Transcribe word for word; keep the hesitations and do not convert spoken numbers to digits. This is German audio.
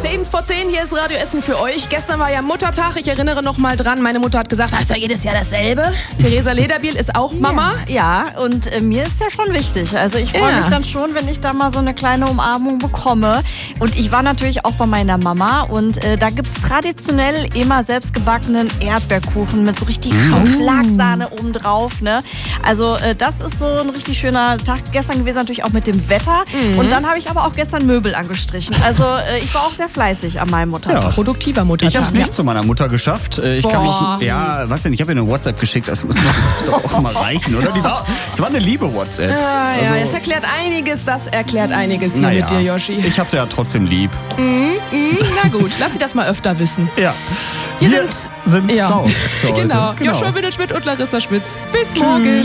zehn vor zehn, hier ist Radio Essen für euch. Gestern war ja Muttertag, ich erinnere noch mal dran. Meine Mutter hat gesagt, das ist ja jedes Jahr dasselbe. Theresa Lederbiel ist auch Mama. Ja, ja, und äh, mir ist der schon wichtig. Also ich freue Ja. mich dann schon, wenn ich da mal so eine kleine Umarmung bekomme. Und ich war natürlich auch bei meiner Mama und äh, da gibt's traditionell immer selbstgebackenen Erdbeerkuchen mit so richtig schön Schlagsahne obendrauf. Ne? Also äh, das ist so ein richtig schöner Tag gestern gewesen, natürlich auch mit dem Wetter. Mhm. Und dann habe ich aber auch gestern Möbel angestrichen. Also äh, ich war auch sehr fleißig an meinem Muttertag. Ja. Produktiver Muttertag. Ich habe es nicht zu meiner Mutter geschafft. Äh, Ich kann Boah. mich, ja, was denn? Ich habe ihr eine WhatsApp geschickt. Das muss doch auch mal reichen, oder? Die war, es war eine liebe WhatsApp. Ja, ja, Also, das erklärt einiges, das erklärt einiges hier naja, mit dir, Yoshi. Ich habe sie ja trotzdem lieb. Mhm, mhm, na gut, lass sie das mal öfter wissen. Ja. Wir Wir sind- sind Ja. raus für heute. Genau. Joshua Windelschmidt und Larissa Schmitz. Bis morgen.